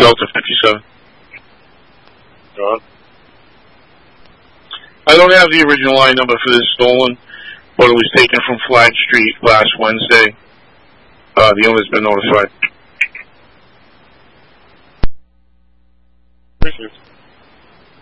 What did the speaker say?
Delta 57. John? I don't have the original line number for this stolen, but it was taken from Flag Street last Wednesday. The owner's been notified. Appreciate it.